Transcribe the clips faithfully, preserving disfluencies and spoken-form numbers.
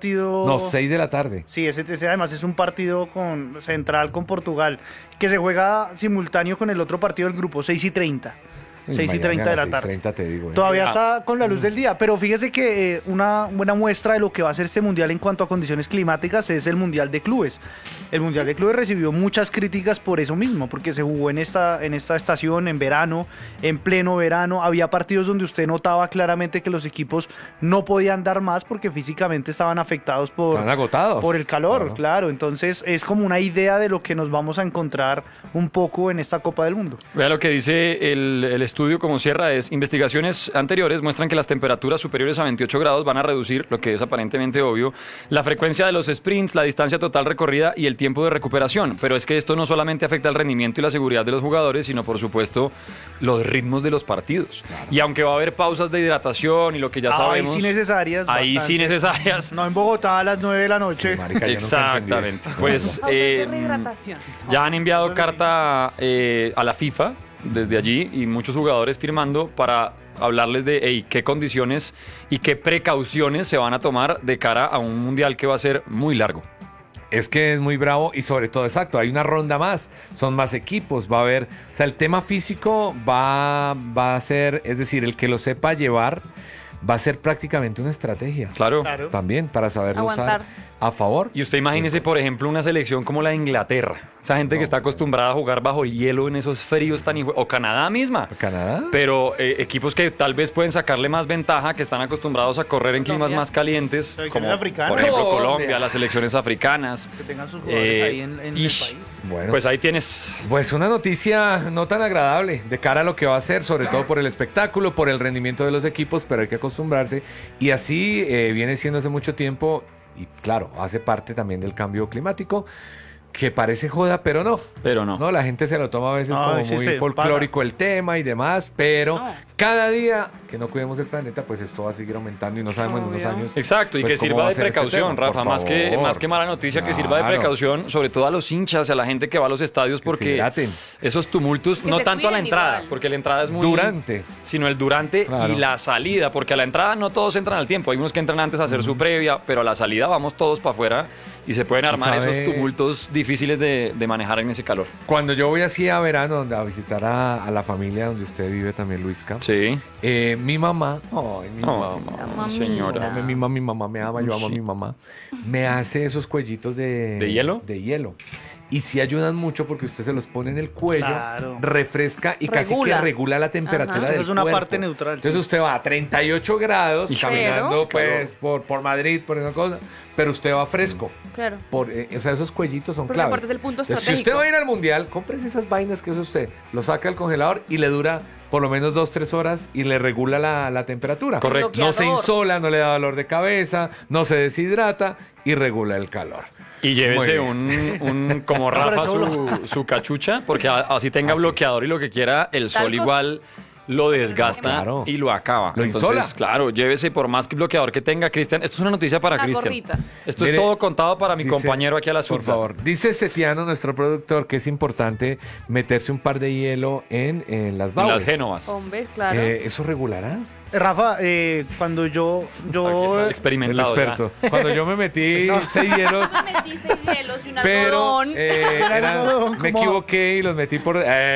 partido... No, seis de la tarde. Sí, ese, ese además es un partido con central con Portugal, que se juega simultáneo con el otro partido del grupo, seis y treinta. seis y treinta de la tarde. treinta te digo. ¿eh? Todavía Ah. está con la luz del día, pero fíjese que eh, una buena muestra de lo que va a ser este mundial en cuanto a condiciones climáticas es el mundial de clubes. El mundial de clubes recibió muchas críticas por eso mismo, porque se jugó en esta, en esta estación, en verano, en pleno verano. Había partidos donde usted notaba claramente que los equipos no podían dar más porque físicamente estaban afectados por, Están agotados. por el calor, Claro. claro. Entonces es como una idea de lo que nos vamos a encontrar un poco en esta Copa del Mundo. Vea lo que dice el, el estudio como cierra es, investigaciones anteriores muestran que las temperaturas superiores a veintiocho grados van a reducir, lo que es aparentemente obvio, la frecuencia de los sprints, la distancia total recorrida y el tiempo de recuperación. Pero es que esto no solamente afecta el rendimiento y la seguridad de los jugadores, sino por supuesto los ritmos de los partidos. Claro. Y aunque va a haber pausas de hidratación y lo que ya ahí sabemos... Ahí sí necesarias. Ahí bastante. sí necesarias. No en Bogotá a las nueve de la noche. Sí, marica, yo nunca Exactamente. entendí eso. Pues Pausas eh, de rehidratación. ya han enviado carta eh, a la FIFA desde allí y muchos jugadores firmando para hablarles de hey, qué condiciones y qué precauciones se van a tomar de cara a un mundial que va a ser muy largo. Es que es muy bravo y sobre todo, exacto, hay una ronda más, son más equipos, va a haber, o sea, el tema físico va, va a ser, es decir, el que lo sepa llevar va a ser prácticamente una estrategia. Claro. Claro. También para saberlo Aguantar. usar a favor. Y usted imagínese, por ejemplo, una selección como la de Inglaterra. Esa gente que está acostumbrada a jugar bajo el hielo en esos fríos tan... hijo- O Canadá misma. ¿Canadá? Pero eh, equipos que tal vez pueden sacarle más ventaja, que están acostumbrados a correr en climas Colombia. más calientes, Selecciones como africanas. por ejemplo Colombia. Colombia, las selecciones africanas. Que tengan sus jugadores Eh, ahí en, en el ish. país. Bueno, Pues ahí tienes... pues una noticia no tan agradable de cara a lo que va a ser, sobre todo por el espectáculo, por el rendimiento de los equipos, pero hay que acostumbrarse. Y así eh, viene siendo hace mucho tiempo, y claro, hace parte también del cambio climático, que parece joda, pero no. Pero no. No, la gente se lo toma a veces No, como existe, muy folclórico el tema y demás, pero No. cada día que no cuidemos el planeta, pues esto va a seguir aumentando y no sabemos en unos Obvio. años. Exacto, y pues, que cómo sirva va a de ser este precaución, tema, Rafa, por más que, favor. más que mala noticia, que sirva de Claro. precaución, sobre todo a los hinchas, a la gente que va a los estadios, Que se porque hidraten. esos tumultos, Que no se tanto a la cuiden entrada, igual. porque la entrada es muy... Durante. Sino el durante Claro. y la salida, porque a la entrada no todos entran al tiempo, hay unos que entran antes a hacer su previa, pero a la salida vamos todos para afuera y se pueden armar ¿Sabe? esos tumultos difíciles de, de manejar en ese calor. Cuando yo voy así a verano donde, a visitar a, a la familia donde usted vive también, Luisca, Sí. eh, mi mamá, ay, mi Oh, mamá, señora. Ame mi mamá, mi mamá me ama, yo amo a Sí. mi mamá. Me hace esos cuellitos de... ¿De hielo? De hielo. Y sí ayudan mucho porque usted se los pone en el cuello, Claro. refresca y casi Regula. que regula la temperatura Ajá. del Esa es una cuerpo. parte neutral, Entonces sí. usted va a treinta y ocho grados Y caminando pero- pues por, por Madrid, por esa cosa, pero usted va fresco. Claro. Por, eh, o sea, esos cuellitos son Porque claves. aparte es el punto Entonces, si estratégico. usted va a ir al mundial, cómprese esas vainas que es usted, lo saca del congelador y le dura por lo menos dos, tres horas y le regula la, la temperatura. Correcto. No se Bloqueador. insola, no le da dolor de cabeza, no se deshidrata y regula el calor. Y llévese Muy un, un como No, pero Rafa eso su, su cachucha, porque a- así tenga Así. bloqueador y lo que quiera, el sol Talcos. igual lo desgasta Claro. y lo acaba. Lo Entonces, insola. claro, llévese por más que bloqueador que tenga, Cristian. Esto es una noticia para La Cristian. gorrita. Esto Mire, es todo contado para mi dice- compañero aquí a la Por zurda. favor, dice Setiano, nuestro productor, que es importante meterse un par de hielo en, en las En baules. las Génovas. Hombre, claro. Eh, ¿Eso regulará? Eh, Rafa, eh, cuando yo... Aquí está yo el El experimentado ya. experto. Cuando yo me metí seis hielos, Yo metí seis hielos y un pero algodón. eh, Un era- algodón, me ¿cómo? equivoqué y los metí por...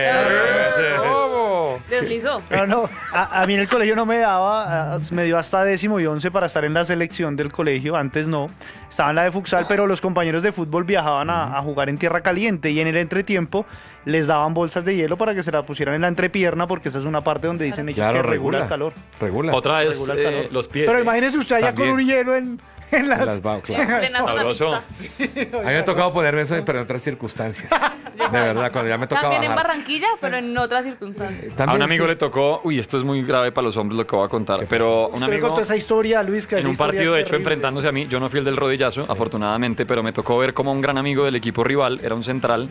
eh. ¿Cómo? Deslizó. No, no, a, a mí en el colegio no me daba, a- me dio hasta décimo y once para estar en la selección del colegio, antes no, estaba en la de futsal, pero los compañeros de fútbol viajaban a, a jugar en tierra caliente y en el entretiempo les daban bolsas de hielo para que se la pusieran en la entrepierna porque esa es una parte donde dicen ellos Claro, que regula regula. el calor. Regula. Otra vez Regula el eh, calor. los pies. Pero eh. imagínese usted allá También. con un hielo en, en las... En las bau- claro. Plena zona Sabroso. mixta. A mí me ha tocado ponerme eso, pero en otras circunstancias. De verdad, cuando ya me toca También en bajar. Barranquilla, pero en otras circunstancias. A También un amigo sí. le tocó, uy, esto es muy grave para los hombres lo que voy a contar, pero un Usted me amigo contó esa historia, Luis, que en esa un historia partido, es de hecho, terrible. enfrentándose a mí, yo no fui el del rodillazo, afortunadamente, pero me tocó ver como un gran amigo del equipo rival, era un central,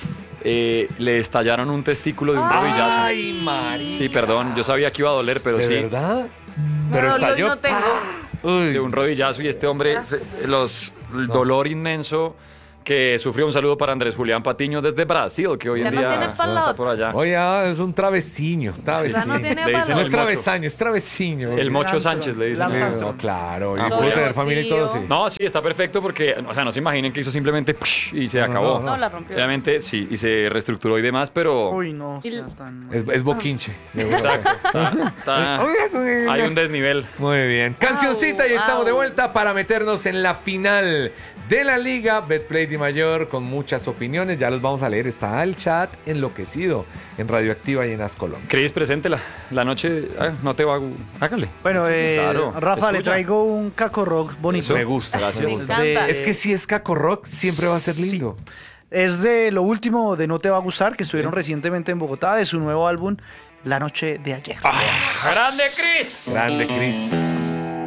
eh, le estallaron un testículo de un rodillazo. Ay, María. Sí, perdón, yo sabía que iba a doler, pero ¿De sí, verdad? Me Pero dolió y estalló. no tengo. Uy. de un rodillazo y este hombre, se- los, el dolor inmenso que sufrió. Un saludo para Andrés Julián Patiño desde Brasil, que hoy Ya en no día tiene está palo. por allá. Oye, ah, es un travesiño, travesiño. Ya no tiene Le dicen palo. No es el mocho. travesaño, es travesiño. El Mocho Armstrong. Sánchez le dicen. Lance Eh, Armstrong. no, claro, y Ah, puede bueno. tener familia y todo, sí. No, sí, está perfecto porque, o sea, no se imaginen que hizo simplemente psh, y se No, acabó. no, No, la rompió. Obviamente, sí, y se reestructuró y demás, pero... Uy, no. Y- sea tan- Es, es boquinche. Exacto. Está- está- hay un desnivel. Muy bien. Cancioncita y Au, estamos de au. vuelta para meternos en la final de la liga Betplay Di Mayor con muchas opiniones. Ya los vamos a leer. Está el chat enloquecido en Radioactiva y en Ascolón. Cris, preséntela. La noche ah, no te va a... Hágale. Bueno, Sí, eh, claro, Rafa, es le tuya. traigo un caco rock bonito. Me gusta. Gracias. Me Es encanta. de- Es que si es Caco Rock, siempre va a ser lindo. Es de lo último de No Te Va a Gustar, que estuvieron recientemente en Bogotá, de su nuevo álbum, La Noche de Ayer. ¡Grande, Cris! Grande, Cris.